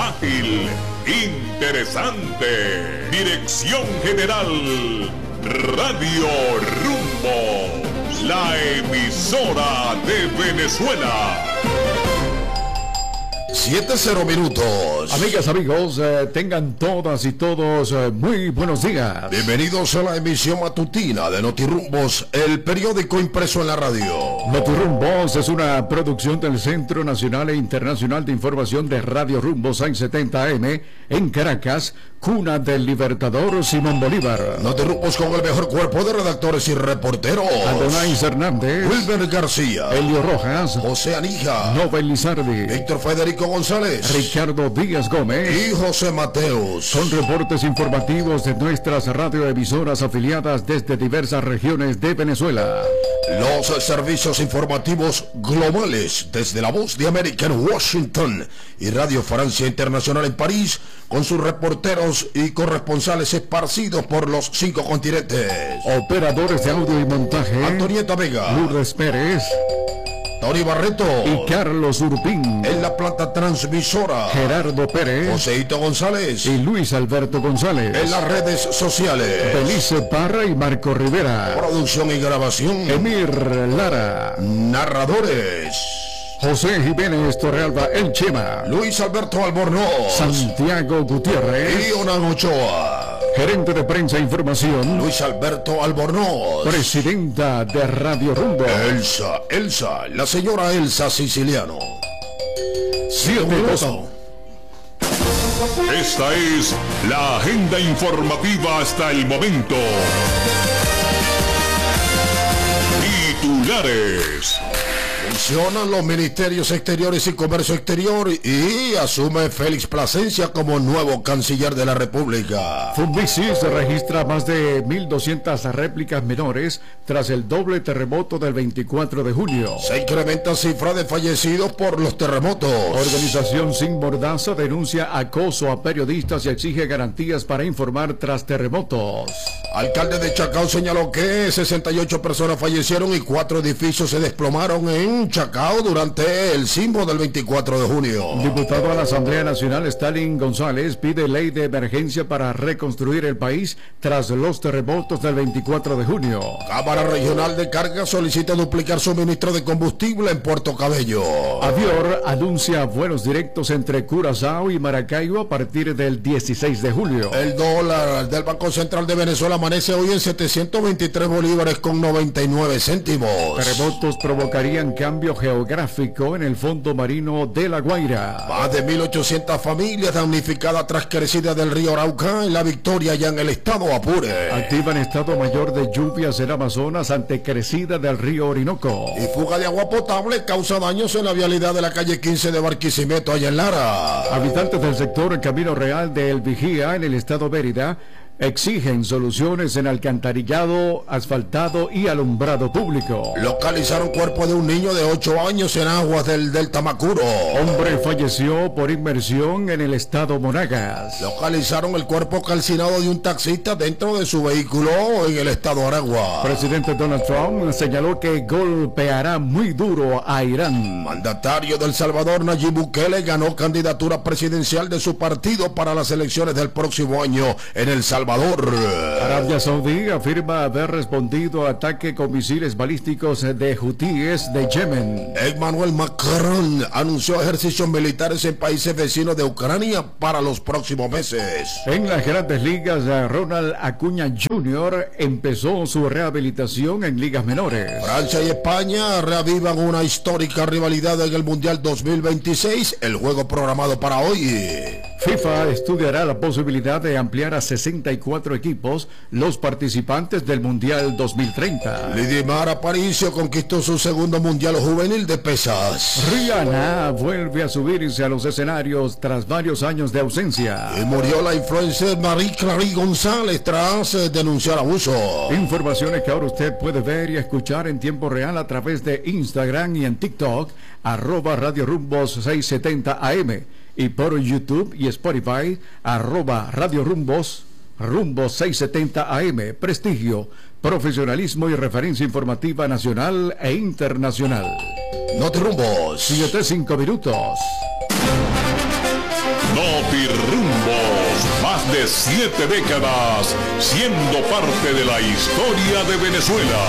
ágil, interesante. Dirección General, Radio Rumbo, la emisora de Venezuela. 7:0 minutos. Amigas, amigos, tengan todas y todos muy buenos días. Bienvenidos a la emisión matutina de Notirumbos, el periódico impreso en la radio. Notirumbos es una producción del Centro Nacional e Internacional de Información de Radio Rumbos 670 AM en Caracas, cuna del libertador Simón Bolívar. Notirumbos con el mejor cuerpo de redactores y reporteros: Adonais Hernández, Wilber García, Elio Rojas, José Anija, Nobel Lizardi, Víctor Federico González, Ricardo Díaz Gómez y José Mateos. Son reportes informativos de nuestras radioemisoras afiliadas desde diversas regiones de Venezuela. Los servicios informativos globales desde La Voz de América en Washington y Radio Francia Internacional en París, con sus reporteros y corresponsales esparcidos por los 5 continentes. Operadores de audio y montaje: Antonieta Vega, Lourdes Pérez, Tony Barreto y Carlos Urpín. En la planta transmisora, Gerardo Pérez, Joseito González y Luis Alberto González. En las redes sociales, Belice Parra y Marco Rivera. Producción y grabación, Emir Lara. Narradores, José Jiménez Torrealba El Chema, Luis Alberto Albornoz, Santiago Gutiérrez y Onan Ochoa. Gerente de prensa e información, Luis Alberto Albornoz. Presidenta de Radio Rumbo, Elsa, la señora Elsa Siciliano. 7 minutos. Esta es la agenda informativa hasta el momento. Titulares. Funcionan los ministerios exteriores y comercio exterior y asume Félix Plasencia como nuevo canciller de la República. Funvisis registra más de 1.200 réplicas menores tras el doble terremoto del 24 de junio. Se incrementa cifra de fallecidos por los terremotos. Organización Sin Mordaza denuncia acoso a periodistas y exige garantías para informar tras terremotos. Alcalde de Chacao señaló que 68 personas fallecieron y 4 edificios se desplomaron en Chacao durante el sismo del 24 de junio. Diputado a la Asamblea Nacional Stalin González pide ley de emergencia para reconstruir el país tras los terremotos del 24 de junio. Cámara Regional de Carga solicita duplicar suministro de combustible en Puerto Cabello. Avior anuncia vuelos directos entre Curazao y Maracaibo a partir del 16 de julio. El dólar del Banco Central de Venezuela amanece hoy en 723 bolívares con 99 céntimos. Terremotos provocarían cambio geográfico en el fondo marino de La Guaira. Más de 1.800 familias damnificadas tras crecida del río Arauca en La Victoria y en el estado Apure. Activan estado mayor de lluvias en Amazonas ante crecida del río Orinoco. Y fuga de agua potable causa daños en la vialidad de la calle 15 de Barquisimeto, allá en Lara. Habitantes del sector Camino Real de El Vigía, en el estado Mérida, exigen soluciones en alcantarillado, asfaltado y alumbrado público. Localizaron cuerpo de un niño de 8 años en aguas del Delta Macuro. Hombre falleció por inmersión en el estado Monagas. Localizaron el cuerpo calcinado de un taxista dentro de su vehículo en el estado Aragua. Presidente Donald Trump señaló que golpeará muy duro a Irán. Mandatario del Salvador Nayib Bukele ganó candidatura presidencial de su partido para las elecciones del próximo año en El Salvador. Arabia Saudí afirma haber respondido al ataque con misiles balísticos de hutíes de Yemen. Emmanuel Macron anunció ejercicios militares en países vecinos de Ucrania para los próximos meses. En las grandes ligas, Ronald Acuña Jr. empezó su rehabilitación en ligas menores. Francia y España reavivan una histórica rivalidad en el Mundial 2026, el juego programado para hoy. FIFA estudiará la posibilidad de ampliar a 64 equipos los participantes del Mundial 2030. Lidimar Aparicio conquistó su segundo Mundial Juvenil de pesas. Rihanna vuelve a subirse a los escenarios tras varios años de ausencia. Y murió la influencer Marie Clary González tras denunciar abuso. Informaciones que ahora usted puede ver y escuchar en tiempo real a través de Instagram y en TikTok, @Radio Rumbos 670 AM. Y por YouTube y Spotify, @Radio Rumbos, Rumbo 670 AM. Prestigio, profesionalismo y referencia informativa nacional e internacional. Notirumbos. 7:05 minutos. Notirumbos. Notirumbos, más de 7 décadas siendo parte de la historia de Venezuela.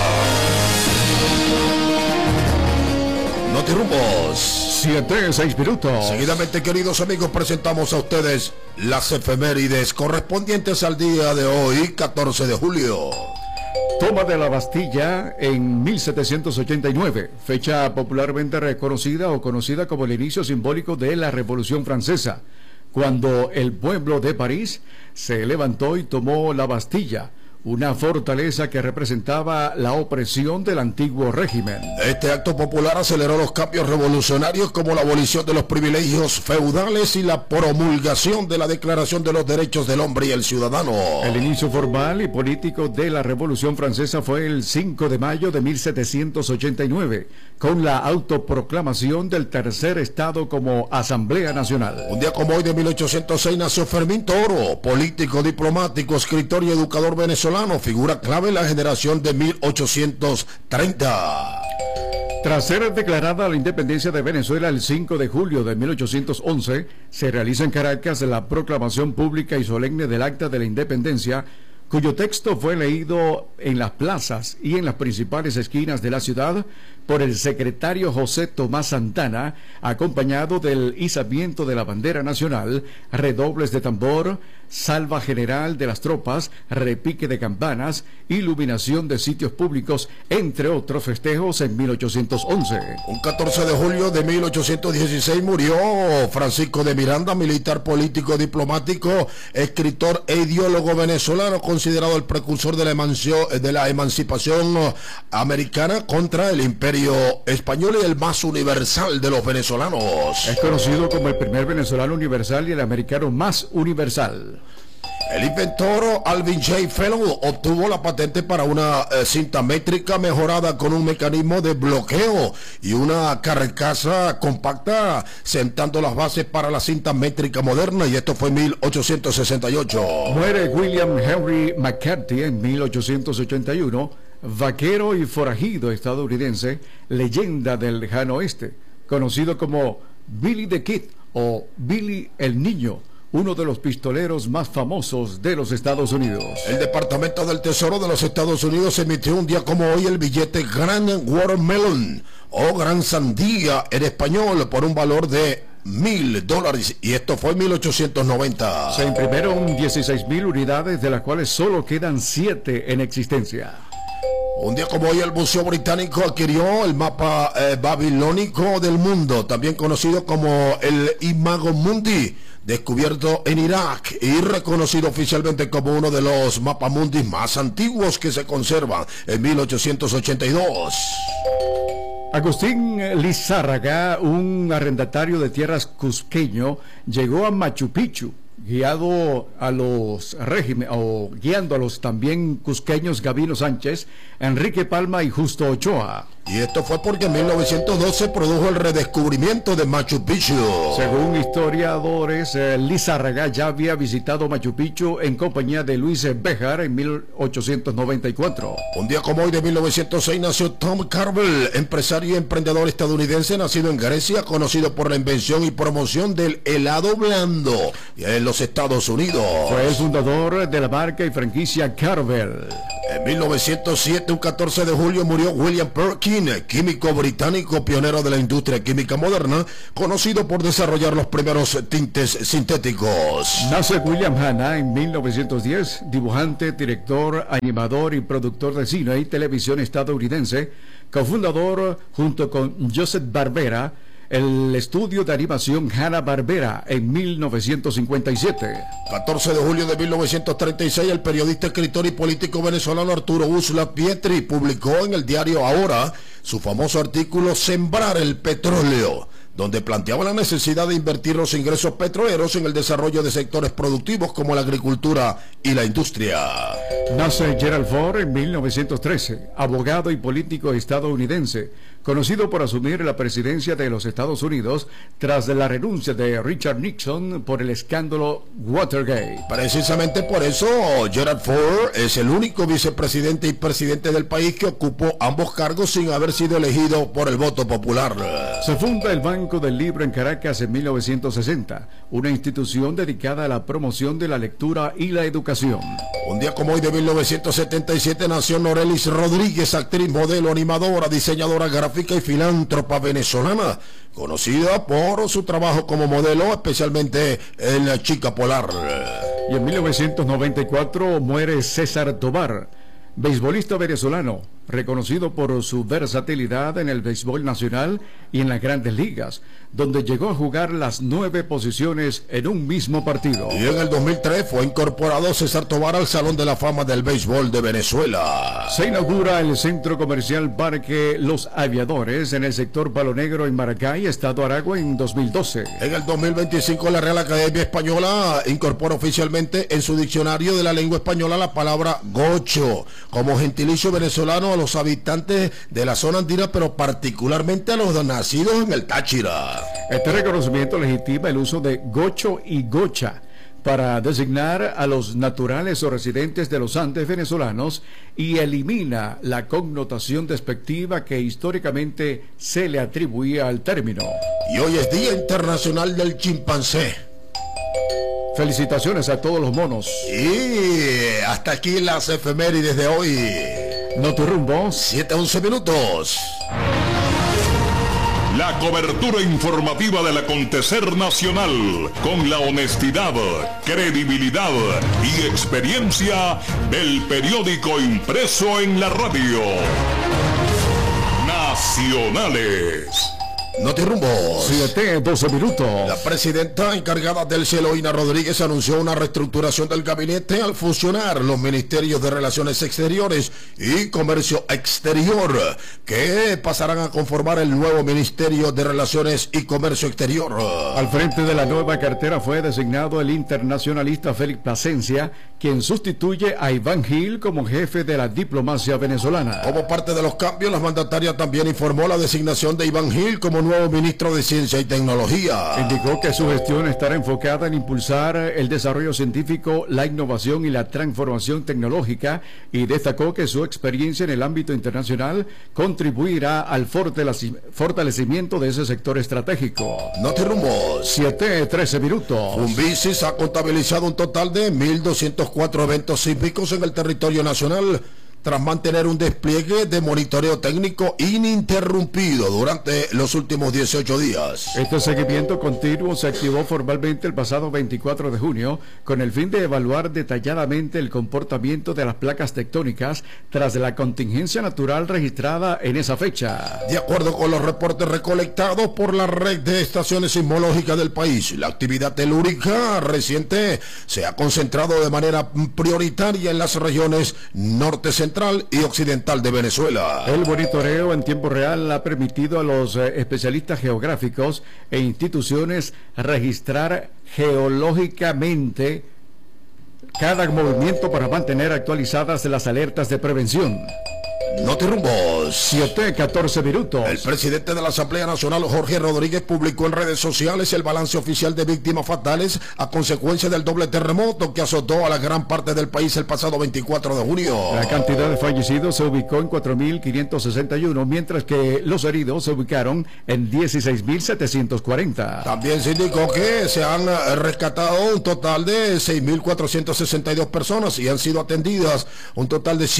Notirumbos. 7-6 minutos. Seguidamente, queridos amigos, presentamos a ustedes las efemérides correspondientes al día de hoy, 14 de julio. Toma de la Bastilla en 1789, fecha popularmente reconocida o conocida como el inicio simbólico de la Revolución Francesa, cuando el pueblo de París se levantó y tomó la Bastilla, una fortaleza que representaba la opresión del antiguo régimen. Este acto popular aceleró los cambios revolucionarios como la abolición de los privilegios feudales y la promulgación de la Declaración de los Derechos del Hombre y el Ciudadano. El inicio formal y político de la Revolución Francesa fue el 5 de mayo de 1789, con la autoproclamación del tercer estado como Asamblea Nacional. Un día como hoy de 1806 nació Fermín Toro, político, diplomático, escritor y educador venezolano, figura clave en la generación de 1830. Tras ser declarada la independencia de Venezuela el 5 de julio de 1811, se realiza en Caracas la proclamación pública y solemne del Acta de la Independencia, cuyo texto fue leído en las plazas y en las principales esquinas de la ciudad por el secretario José Tomás Santana, acompañado del izamiento de la bandera nacional, redobles de tambor, salva general de las tropas, repique de campanas, iluminación de sitios públicos, entre otros festejos en 1811. Un 14 de julio de 1816 murió Francisco de Miranda, militar, político, diplomático, escritor e ideólogo venezolano, considerado el precursor de la emancipación americana contra el imperio español y el más universal de los venezolanos. Es conocido como el primer venezolano universal y el americano más universal. El inventor Alvin J. Fellow obtuvo la patente para una cinta métrica mejorada con un mecanismo de bloqueo y una carcasa compacta, sentando las bases para la cinta métrica moderna, y esto fue en 1868. Muere William Henry McCarthy en 1881, vaquero y forajido estadounidense, leyenda del lejano oeste, conocido como Billy the Kid o Billy el Niño, uno de los pistoleros más famosos de los Estados Unidos. El Departamento del Tesoro de los Estados Unidos emitió un día como hoy el billete Grand Watermelon o Gran Sandía en español por un valor de $1,000, y esto fue en 1890. Se imprimieron 16,000 unidades, de las cuales solo quedan 7 en existencia. Un día como hoy el Museo Británico adquirió el mapa babilónico del mundo, también conocido como el Imago Mundi, descubierto en Irak y reconocido oficialmente como uno de los mapamundis más antiguos que se conservan en 1882. Agustín Lizárraga, un arrendatario de tierras cusqueño, llegó a Machu Picchu, guiando a los también cusqueños Gabino Sánchez, Enrique Palma y Justo Ochoa. Y esto fue porque en 1912 produjo el redescubrimiento de Machu Picchu. Según historiadores, Lizárraga ya había visitado Machu Picchu en compañía de Luis Béjar en 1894. Un día como hoy de 1906 nació Tom Carvel, empresario y emprendedor estadounidense nacido en Grecia, conocido por la invención y promoción del helado blando en los Estados Unidos. Fue el fundador de la marca y franquicia Carvel. En 1907, un 14 de julio, murió William Perkin, químico británico, pionero de la industria química moderna, conocido por desarrollar los primeros tintes sintéticos. Nace William Hanna en 1910, dibujante, director, animador y productor de cine y televisión estadounidense, cofundador junto con Joseph Barbera el estudio de animación Hanna-Barbera en 1957. 14 de julio de 1936, el periodista, escritor y político venezolano Arturo Uslar Pietri publicó en el diario Ahora su famoso artículo Sembrar el petróleo, donde planteaba la necesidad de invertir los ingresos petroleros en el desarrollo de sectores productivos como la agricultura y la industria. Nace Gerald Ford en 1913, abogado y político estadounidense, conocido por asumir la presidencia de los Estados Unidos tras la renuncia de Richard Nixon por el escándalo Watergate. Precisamente por eso, Gerald Ford es el único vicepresidente y presidente del país que ocupó ambos cargos sin haber sido elegido por el voto popular. Se funda el Banco del Libro en Caracas en 1960, una institución dedicada a la promoción de la lectura y la educación. Un día como hoy de 1977 nació Norelis Rodríguez, actriz, modelo, animadora, diseñadora gráfica y filántropa venezolana, conocida por su trabajo como modelo, especialmente en La Chica Polar. Y en 1994 muere César Tovar, beisbolista venezolano, reconocido por su versatilidad en el béisbol nacional y en las grandes ligas, donde llegó a jugar las 9 posiciones en un mismo partido. Y en el 2003 fue incorporado César Tovar al Salón de la Fama del Béisbol de Venezuela. Se inaugura el centro comercial Parque Los Aviadores en el sector Palo Negro en Maracay, Estado Aragua, en 2012. En el 2025 la Real Academia Española incorpora oficialmente en su diccionario de la lengua española la palabra gocho como gentilicio venezolano a los habitantes de la zona andina, pero particularmente a los nacidos en el Táchira. Este reconocimiento legitima el uso de gocho y gocha para designar a los naturales o residentes de los Andes venezolanos y elimina la connotación despectiva que históricamente se le atribuía al término. Y hoy es Día Internacional del Chimpancé. Felicitaciones a todos los monos. Y hasta aquí las efemérides de hoy. Notirumbo, 7:11 minutos. La cobertura informativa del acontecer nacional, con la honestidad, credibilidad y experiencia del periódico impreso en la radio. Nacionales. Notirumbo. 7:12 minutos. La presidenta encargada del cielo, Ina Rodríguez, anunció una reestructuración del gabinete al fusionar los ministerios de Relaciones Exteriores y Comercio Exterior, que pasarán a conformar el nuevo Ministerio de Relaciones y Comercio Exterior. Al frente de la nueva cartera fue designado el internacionalista Félix Plasencia, quien sustituye a Iván Gil como jefe de la diplomacia venezolana. Como parte de los cambios, la mandataria también informó la designación de Iván Gil como nuevo ministro de Ciencia y Tecnología. Indicó que su gestión estará enfocada en impulsar el desarrollo científico, la innovación y la transformación tecnológica, y destacó que su experiencia en el ámbito internacional contribuirá al fortalecimiento de ese sector estratégico. Notirumbo. 7:13 minutos. Fumbisis ha contabilizado un total de 1.204 eventos sísmicos en el territorio nacional, tras mantener un despliegue de monitoreo técnico ininterrumpido durante los últimos 18 días. Este seguimiento continuo se activó formalmente el pasado 24 de junio con el fin de evaluar detalladamente el comportamiento de las placas tectónicas tras la contingencia natural registrada en esa fecha. De acuerdo con los reportes recolectados por la red de estaciones sismológicas del país, la actividad telúrica reciente se ha concentrado de manera prioritaria en las regiones norte, central y occidental de Venezuela. El monitoreo en tiempo real ha permitido a los especialistas geográficos e instituciones registrar geológicamente cada movimiento para mantener actualizadas las alertas de prevención. Notirumbo. 7:14 minutos. El presidente de la Asamblea Nacional, Jorge Rodríguez, publicó en redes sociales el balance oficial de víctimas fatales a consecuencia del doble terremoto que azotó a la gran parte del país el pasado 24 de junio. La cantidad de fallecidos se ubicó en 4.561, mientras que los heridos se ubicaron en 16.740. También se indicó que se han rescatado un total de 6.462 personas y han sido atendidas un total de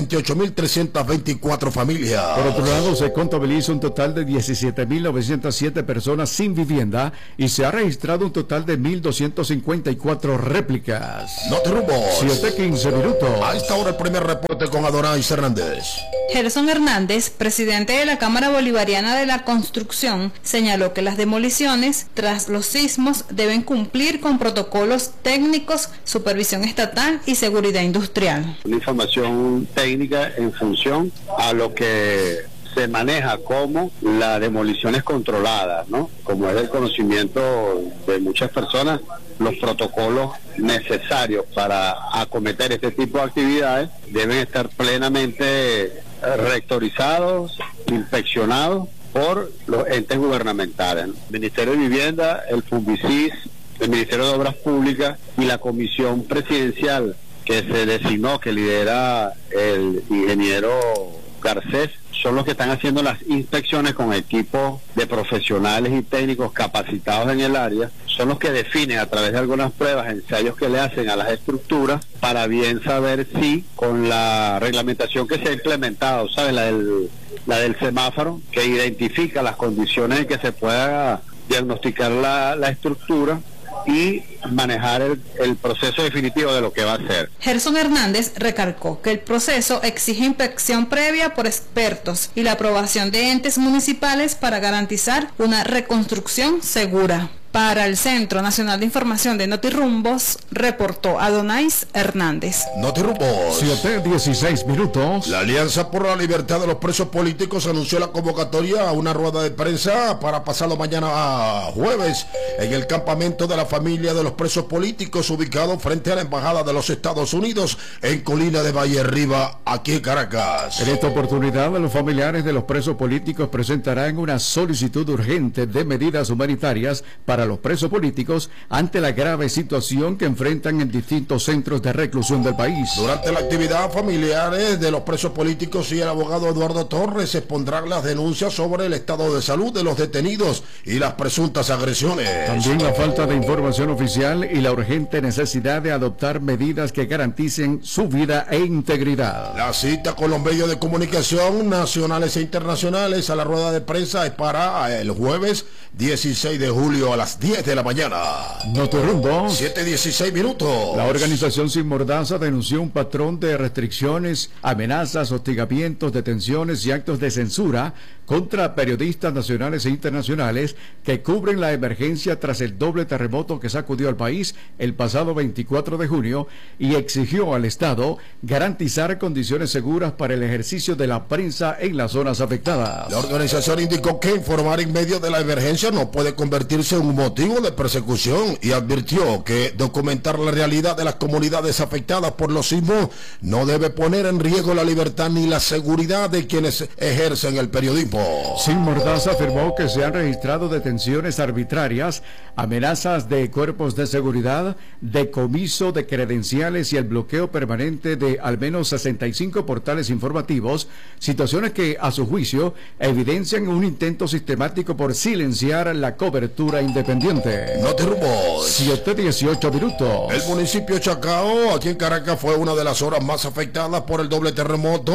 128.324 familias. Por otro lado, se contabiliza un total de 17.907 personas sin vivienda y se ha registrado un total de 1.254 réplicas. Notirumbo. 7:15 minutos. A esta hora el primer reporte con Adonai Hernández. Gerson Hernández, presidente de la Cámara Bolivariana de la Construcción, señaló que las demoliciones tras los sismos deben cumplir con protocolos técnicos, supervisión estatal y seguridad industrial. Una información técnica en función a lo que se maneja como las demoliciones controladas, ¿no? Como es el conocimiento de muchas personas, los protocolos necesarios para acometer este tipo de actividades deben estar plenamente rectorizados inspeccionados por los entes gubernamentales, ¿no? El Ministerio de Vivienda, el Funvicis, el Ministerio de Obras Públicas y la comisión presidencial que se designó, que lidera el ingeniero Garcés, son los que están haciendo las inspecciones con equipos de profesionales y técnicos capacitados en el área, son los que definen a través de algunas pruebas, ensayos que le hacen a las estructuras, para bien saber si con la reglamentación que se ha implementado, ¿sabes? La del semáforo, que identifica las condiciones en que se pueda diagnosticar la estructura y manejar el proceso definitivo de lo que va a ser. Gerson Hernández recalcó que el proceso exige inspección previa por expertos y la aprobación de entes municipales para garantizar una reconstrucción segura. Para el Centro Nacional de Información de Notirumbos, reportó Adonais Hernández. Notirumbos. 7:16 minutos. La Alianza por la Libertad de los Presos Políticos anunció la convocatoria a una rueda de prensa para pasado mañana jueves en el campamento de la familia de los presos políticos ubicado frente a la Embajada de los Estados Unidos en Colina de Valle Arriba, aquí en Caracas. En esta oportunidad, los familiares de los presos políticos presentarán una solicitud urgente de medidas humanitarias para los presos políticos ante la grave situación que enfrentan en distintos centros de reclusión del país. Durante la actividad, familiares de los presos políticos y el abogado Eduardo Torres expondrán las denuncias sobre el estado de salud de los detenidos y las presuntas agresiones. También la falta de información oficial y la urgente necesidad de adoptar medidas que garanticen su vida e integridad. La cita con los medios de comunicación nacionales e internacionales a la rueda de prensa es para el jueves 16 de julio a las 10 de la mañana. Notirumbos. 7:16 minutos. La organización Sin Mordaza denunció un patrón de restricciones, amenazas, hostigamientos, detenciones y actos de censura contra periodistas nacionales e internacionales que cubren la emergencia tras el doble terremoto que sacudió al país el pasado 24 de junio y exigió al Estado garantizar condiciones seguras para el ejercicio de la prensa en las zonas afectadas. La organización indicó que informar en medio de la emergencia no puede convertirse en un motivo de persecución y advirtió que documentar la realidad de las comunidades afectadas por los sismos no debe poner en riesgo la libertad ni la seguridad de quienes ejercen el periodismo. Sin Mordaza afirmó que se han registrado detenciones arbitrarias, amenazas de cuerpos de seguridad, decomiso de credenciales y el bloqueo permanente de al menos 65 portales informativos, situaciones que, a su juicio, evidencian un intento sistemático por silenciar la cobertura independiente. Notirumbos. 7:18 minutos. El municipio Chacao, aquí en Caracas, fue una de las horas más afectadas por el doble terremoto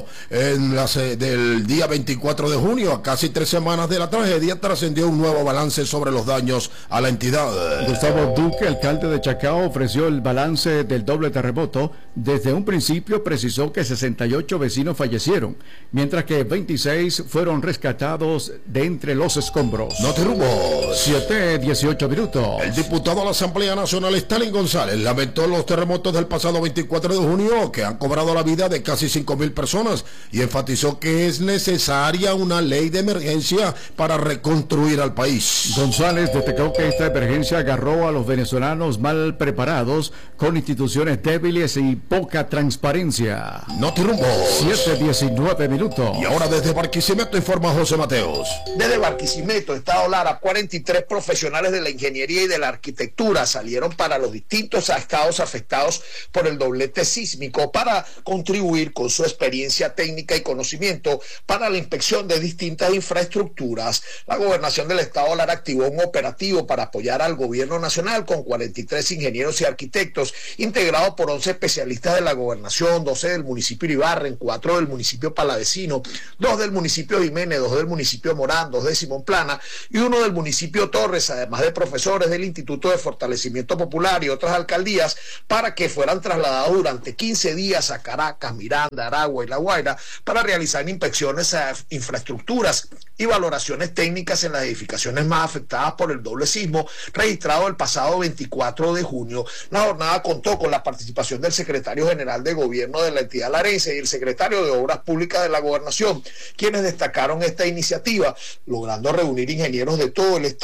del día 24 de junio. A casi 3 semanas de la tragedia, trascendió un nuevo balance sobre los daños a la entidad. Gustavo Duque, alcalde de Chacao, ofreció el balance del doble terremoto. Desde un principio precisó que 68 vecinos fallecieron, mientras que 26 fueron rescatados de entre los escombros. Notirumbos. 7:18 minutos. El diputado a la Asamblea Nacional, Stalin González, lamentó los terremotos del pasado 24 de junio que han cobrado la vida de casi 5.000 personas y enfatizó que es necesaria una ley de emergencia para reconstruir al país. González destacó que esta emergencia agarró a los venezolanos mal preparados, con instituciones débiles y poca transparencia. Notirumbos. 7:19 minutos. Y ahora desde Barquisimeto informa José Mateos. Desde Barquisimeto, Estado Lara, 43 profesionales de la ingeniería y de la arquitectura salieron para los distintos estados afectados por el doblete sísmico para contribuir con su experiencia técnica y conocimiento para la inspección de distintas infraestructuras. La gobernación del Estado Lara activó un operativo para apoyar al gobierno nacional con 43 ingenieros y arquitectos integrados por 11 especialistas de la gobernación, 12 del municipio Ibarren, 4 del municipio Palavecino, 2 del municipio Jiménez, 2 del municipio Morán, 2 de Simón Plana y 1 del municipio Torres, además de profesores del Instituto de Fortalecimiento Popular y otras alcaldías, para que fueran trasladados durante 15 días a Caracas, Miranda, Aragua y La Guaira para realizar inspecciones a infraestructuras y valoraciones técnicas en las edificaciones más afectadas por el doble sismo registrado el pasado 24 de junio. La jornada contó con la participación del secretario general de gobierno de la entidad larense y el secretario de Obras Públicas de la Gobernación, quienes destacaron esta iniciativa, logrando reunir ingenieros de todo el estado para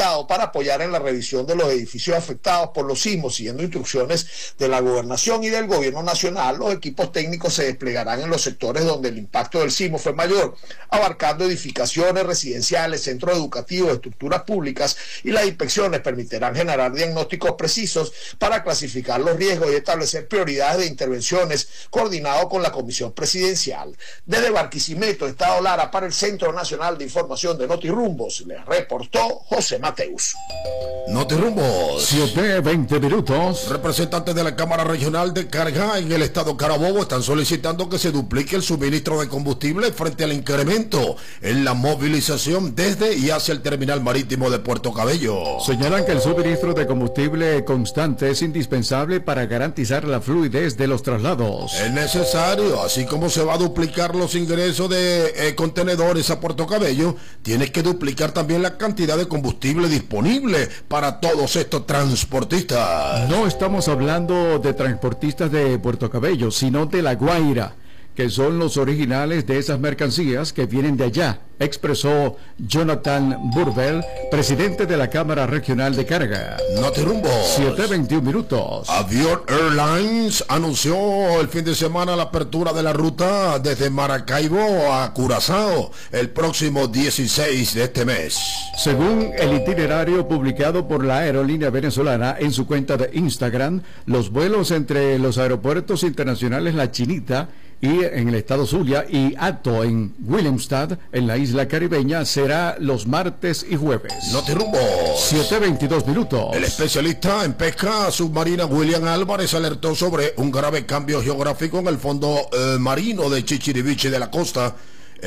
para apoyar en la revisión de los edificios afectados por los sismos. Siguiendo instrucciones de la Gobernación y del Gobierno Nacional, los equipos técnicos se desplegarán en los sectores donde el impacto del sismo fue mayor, abarcando edificaciones residenciales, centros educativos, estructuras públicas, y las inspecciones permitirán generar diagnósticos precisos para clasificar los riesgos y establecer prioridades de intervenciones coordinado con la Comisión Presidencial. Desde Barquisimeto, Estado Lara, para el Centro Nacional de Información de Notirumbos, les reportó José Mateus. Notirumbos. 7:20 minutos. Representantes de la Cámara Regional de Carga en el estado Carabobo están solicitando que se duplique el suministro de combustible frente al incremento en la movilización desde y hacia el terminal marítimo de Puerto Cabello. Señalan que el suministro de combustible constante es indispensable para garantizar la fluidez de los traslados. Es necesario, así como se va a duplicar los ingresos de contenedores a Puerto Cabello, tiene que duplicar también la cantidad de combustible disponible para todos estos transportistas. No estamos hablando de transportistas de Puerto Cabello, sino de La Guaira, que son los originales de esas mercancías que vienen de allá, expresó Jonathan Burbel, presidente de la Cámara Regional de Carga. Notirumbos. 7:21 minutos. Avion Airlines anunció el fin de semana la apertura de la ruta desde Maracaibo a Curazao el próximo 16 de este mes. Según el itinerario publicado por la aerolínea venezolana en su cuenta de Instagram, los vuelos entre los aeropuertos internacionales La Chinita y en el estado Zulia y Hato en Willemstad, en la isla caribeña, será los martes y jueves. Notirumbos. 7:22 minutos. El especialista en pesca submarina William Álvarez alertó sobre un grave cambio geográfico en el fondo marino de Chichiriviche de la costa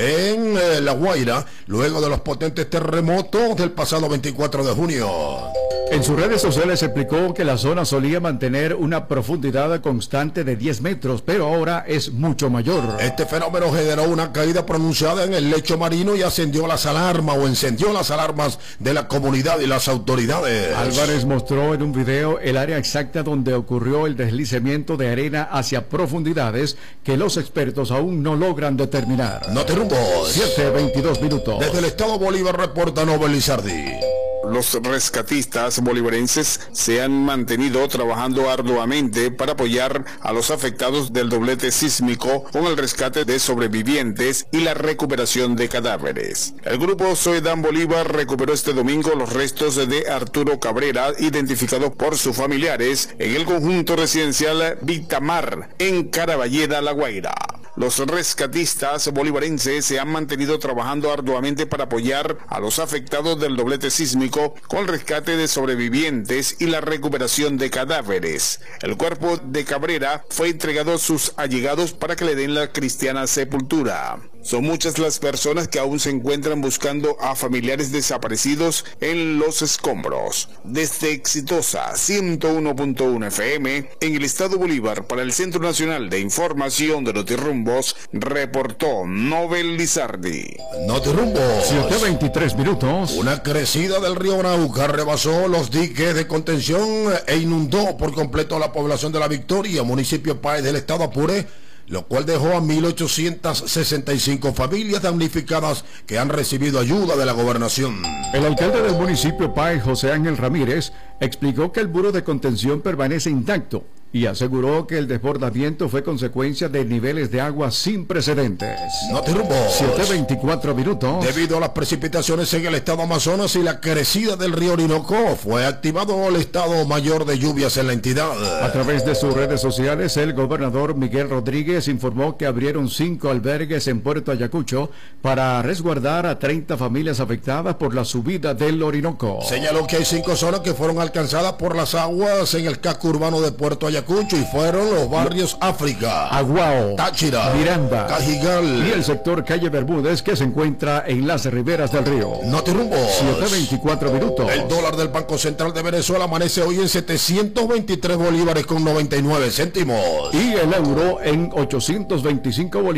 en La Guaira, luego de los potentes terremotos del pasado 24 de junio. En sus redes sociales explicó que la zona solía mantener una profundidad constante de 10 metros, pero ahora es mucho mayor. Este fenómeno generó una caída pronunciada en el lecho marino y encendió las alarmas de la comunidad y las autoridades. Álvarez mostró en un video el área exacta donde ocurrió el deslizamiento de arena hacia profundidades que los expertos aún no logran determinar. Notirumbos. 7:22 minutos. Desde el estado Bolívar reporta Nobel Lizardi. Los rescatistas bolivarenses se han mantenido trabajando arduamente para apoyar a los afectados del doblete sísmico con el rescate de sobrevivientes y la recuperación de cadáveres. El grupo Soedán Bolívar recuperó este domingo los restos de Arturo Cabrera, identificados por sus familiares en el conjunto residencial Vitamar, en Caraballeda, La Guaira. Los rescatistas bolivarenses se han mantenido trabajando arduamente para apoyar a los afectados del doblete sísmico con el rescate de sobrevivientes y la recuperación de cadáveres. El cuerpo de Cabrera fue entregado a sus allegados para que le den la cristiana sepultura. Son muchas las personas que aún se encuentran buscando a familiares desaparecidos en los escombros. Desde Exitosa 101.1 FM, en el estado Bolívar, para el Centro Nacional de Información de Notirumbos, reportó Nobel Lizardi. Notirumbos. 7:23 minutos. Una crecida del río Arauca rebasó los diques de contención e inundó por completo la población de La Victoria, municipio Páez del estado Apure, lo cual dejó a 1.865 familias damnificadas que han recibido ayuda de la gobernación. El alcalde del municipio Páez, José Ángel Ramírez, explicó que el muro de contención permanece intacto y aseguró que el desbordamiento fue consecuencia de niveles de agua sin precedentes. Notirumbos. 7:24 minutos. Debido a las precipitaciones en el estado Amazonas y la crecida del río Orinoco, fue activado el estado mayor de lluvias en la entidad. A través de sus redes sociales, el gobernador Miguel Rodríguez informó que abrieron 5 albergues en Puerto Ayacucho para resguardar a 30 familias afectadas por la subida del Orinoco. Señaló que hay 5 zonas que fueron alcanzadas por las aguas en el casco urbano de Puerto Ayacucho y fueron los barrios África, Aguao, Táchira, Miranda, Cajigal y el sector Calle Bermúdez, que se encuentra en las riberas del río. Notirumbos. 7:24 minutos. El dólar del Banco Central de Venezuela amanece hoy en 723 bolívares con 99 céntimos. Y el euro en 825 bolívares.